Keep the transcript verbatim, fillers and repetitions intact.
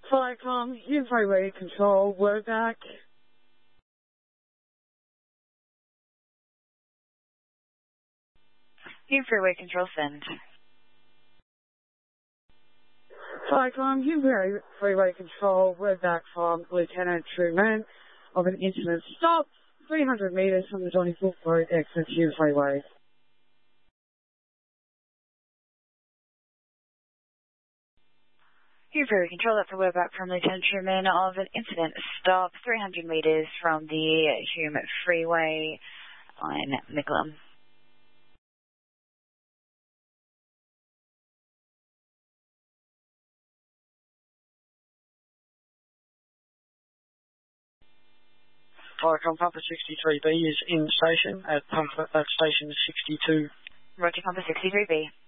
Flycom, Hume Freeway Control, we're back. Hume Freeway Control, send. Flycom, Hume Freeway Control, we're back from Lieutenant Truman of an incident stop three hundred meters from the Johnny Foot Road exit Hume Freeway. Hume Freeway Control, that's a word back from Lieutenant Truman of an incident stop three hundred meters from the Hume Freeway on Mickleham. Flycom, Pumper sixty-three B is in station at pump at station sixty-two. Roger, Pumper sixty-three B.